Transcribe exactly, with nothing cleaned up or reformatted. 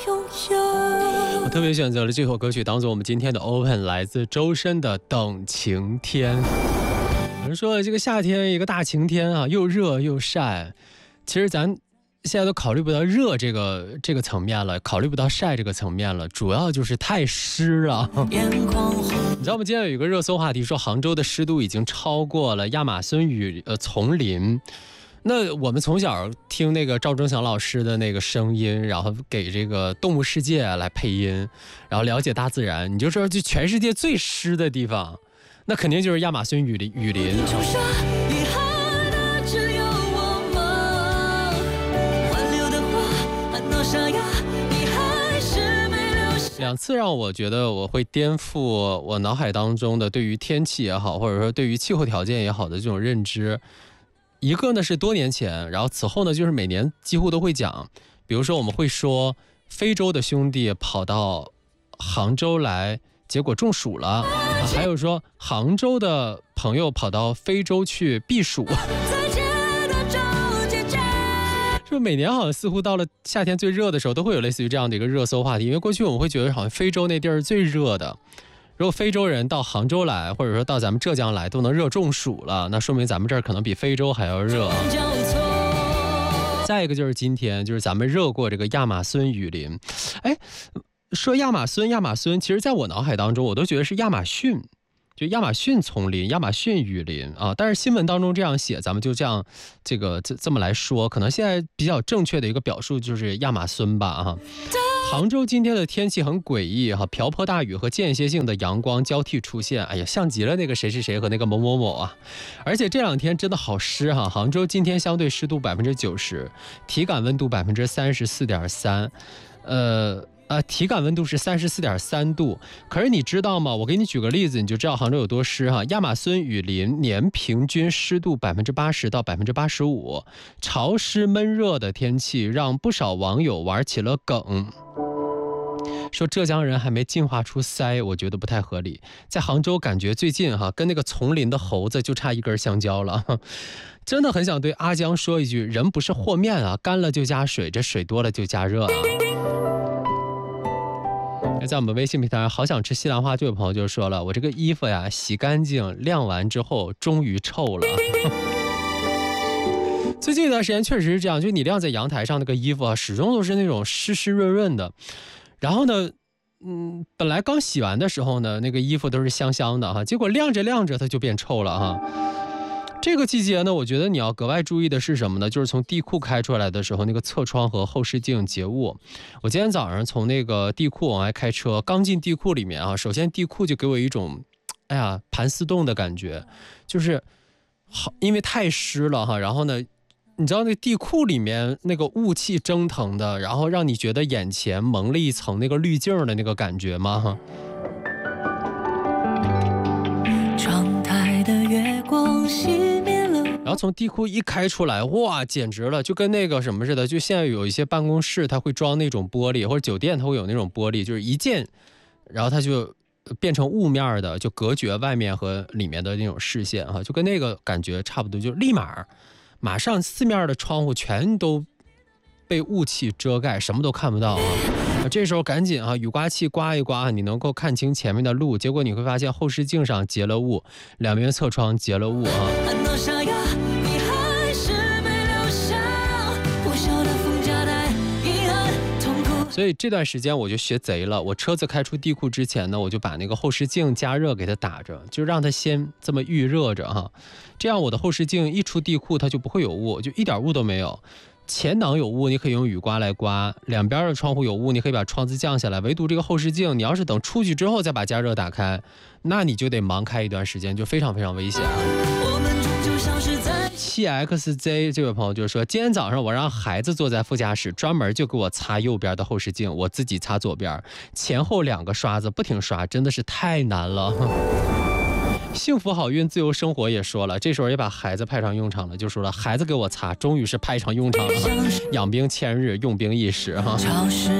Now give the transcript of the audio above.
我特别选择了这首歌曲当做我们今天的 open， 来自周深的《等晴天》。有人说这个夏天一个大晴天啊，又热又晒，其实咱现在都考虑不到热这个这个层面了，考虑不到晒这个层面了，主要就是太湿了。你知道吗？今天有一个热搜话题说，杭州的湿度已经超过了亚马孙雨呃丛林。那我们从小听那个赵忠祥老师的那个声音，然后给这个动物世界来配音，然后了解大自然，你就说就全世界最湿的地方，那肯定就是亚马孙雨林雨林。两次让我觉得我会颠覆我脑海当中的对于天气也好，或者说对于气候条件也好的这种认知。一个呢是多年前，然后此后呢就是每年几乎都会讲，比如说我们会说非洲的兄弟跑到杭州来，结果中暑了，啊、还有说杭州的朋友跑到非洲去避暑。就每年好像似乎到了夏天最热的时候，都会有类似于这样的一个热搜话题，因为过去我们会觉得好像非洲那地儿是最热的。如果非洲人到杭州来，或者说到咱们浙江来都能热中暑了，那说明咱们这儿可能比非洲还要热。再一个就是今天，就是咱们热过这个亚马孙雨林。哎，说亚马孙，亚马孙，其实在我脑海当中，我都觉得是亚马逊，就亚马逊丛林、亚马逊雨林啊。但是新闻当中这样写，咱们就这样这个这这么来说，可能现在比较正确的一个表述就是亚马孙吧啊。杭州今天的天气很诡异哈，瓢泼大雨和间歇性的阳光交替出现，哎呀，像极了那个谁谁谁和那个某某某啊！而且这两天真的好湿哈，杭州今天相对湿度百分之九十，体感温度百分之三十四点三，呃呃，体感温度是三十四点三度。可是你知道吗？我给你举个例子，你就知道杭州有多湿哈。亚马孙雨林年平均湿度百分之八十到百分之八十五，潮湿闷热的天气让不少网友玩起了梗。说浙江人还没进化出鳃，我觉得不太合理。在杭州感觉最近哈，跟那个丛林的猴子就差一根香蕉了。真的很想对阿江说一句，人不是和面啊，干了就加水，这水多了就加热啊。在我们微信平台好想吃西兰花，就有朋友就说了，我这个衣服呀洗干净晾完之后终于臭了。最近一段时间确实是这样，就你晾在阳台上那个衣服啊，始终都是那种湿湿润润的。然后呢，嗯，本来刚洗完的时候呢，那个衣服都是香香的哈，结果晾着晾着它就变臭了哈。这个季节呢，我觉得你要格外注意的是什么呢？就是从地库开出来的时候，那个侧窗和后视镜结雾。我今天早上从那个地库往外开车，刚进地库里面啊，首先地库就给我一种，哎呀，盘丝洞的感觉，就是好，因为太湿了哈，然后呢。你知道那地库里面那个雾气蒸腾的，然后让你觉得眼前蒙了一层那个滤镜的那个感觉吗？窗台的月光熄灭了，然后从地库一开出来，哇，简直了，就跟那个什么似的。就现在有一些办公室它会装那种玻璃，或者酒店它会有那种玻璃，就是一键，然后它就变成雾面的，就隔绝外面和里面的那种视线哈，就跟那个感觉差不多，就立马。马上四面的窗户全都被雾气遮盖，什么都看不到啊！这时候赶紧啊，雨刮器刮一刮，你能够看清前面的路。结果你会发现后视镜上结了雾，两边侧窗结了雾啊！所以这段时间我就学贼了，我车子开出地库之前呢，我就把那个后视镜加热给它打着，就让它先这么预热着哈，这样我的后视镜一出地库它就不会有雾，就一点雾都没有。前挡有雾，你可以用雨刮来刮；两边的窗户有雾，你可以把窗子降下来。唯独这个后视镜，你要是等出去之后再把加热打开，那你就得盲开一段时间，就非常非常危险啊。七 X J 这位朋友就说，今天早上我让孩子坐在副驾驶，专门就给我擦右边的后视镜，我自己擦左边，前后两个刷子不停刷，真的是太难了。幸福好运自由生活也说了，这时候也把孩子派上用场了，就说了孩子给我擦，终于是派上用场了，养兵千日用兵一时哈。